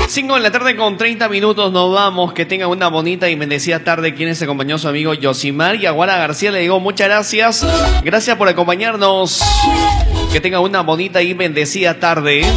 5 de la tarde con 30 minutos nos vamos. Que tengan una bonita y bendecida tarde. Quienes acompañó su amigo Yosimar y Aguara García. Le digo muchas gracias. Gracias por acompañarnos. Que tengan una bonita y bendecida tarde.